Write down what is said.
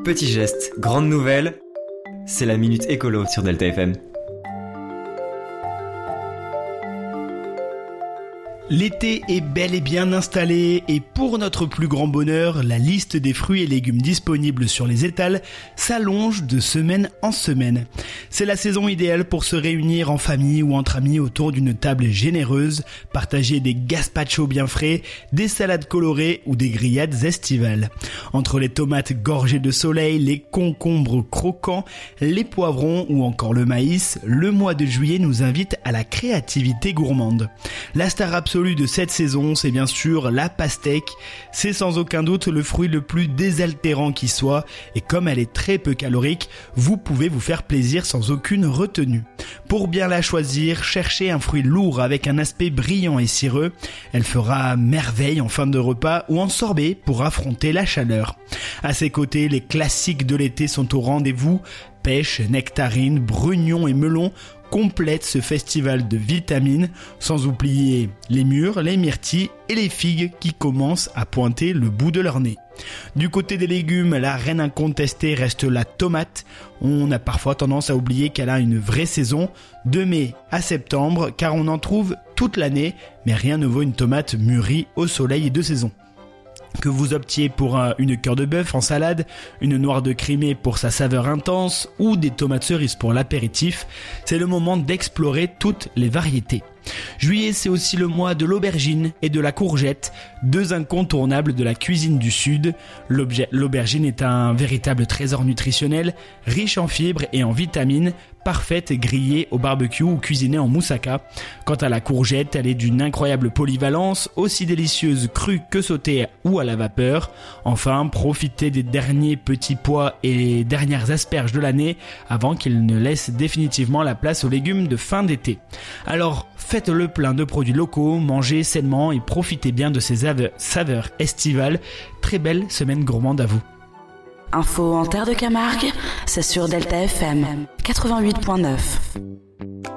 Petit geste, grande nouvelle, c'est la Minute Écolo sur Delta FM. L'été est bel et bien installé et pour notre plus grand bonheur, la liste des fruits et légumes disponibles sur les étals s'allonge de semaine en semaine. C'est la saison idéale pour se réunir en famille ou entre amis autour d'une table généreuse, partager des gazpachos bien frais, des salades colorées ou des grillades estivales. Entre les tomates gorgées de soleil, les concombres croquants, les poivrons ou encore le maïs, le mois de juillet nous invite à la créativité gourmande. La star absolue de cette saison, c'est bien sûr la pastèque. C'est sans aucun doute le fruit le plus désaltérant qui soit et comme elle est très peu calorique, vous pouvez vous faire plaisir sans aucune retenue. Pour bien la choisir, cherchez un fruit lourd avec un aspect brillant et cireux. Elle fera merveille en fin de repas ou en sorbet pour affronter la chaleur. À ses côtés, les classiques de l'été sont au rendez-vous. Pêche, nectarines, brugnons et melons complètent ce festival de vitamines, sans oublier les mûres, les myrtilles et les figues qui commencent à pointer le bout de leur nez. Du côté des légumes, la reine incontestée reste la tomate. On a parfois tendance à oublier qu'elle a une vraie saison, de mai à septembre, car on en trouve toute l'année, mais rien ne vaut une tomate mûrie au soleil et de saison. Que vous optiez pour une cœur de bœuf en salade, une noire de Crimée pour sa saveur intense ou des tomates cerises pour l'apéritif, c'est le moment d'explorer toutes les variétés. Juillet, c'est aussi le mois de l'aubergine et de la courgette, deux incontournables de la cuisine du Sud. L'aubergine est un véritable trésor nutritionnel, riche en fibres et en vitamines, parfaite grillée au barbecue ou cuisinée en moussaka. Quant à la courgette, elle est d'une incroyable polyvalence, aussi délicieuse crue que sautée ou à la vapeur. Enfin, profitez des derniers petits pois et les dernières asperges de l'année avant qu'ils ne laissent définitivement la place aux légumes de fin d'été. Alors, faites le plein de produits locaux, mangez sainement et profitez bien de ces saveurs estivales. Très belle semaine gourmande à vous. Info en terre de Camargue, c'est sur Delta FM 88.9.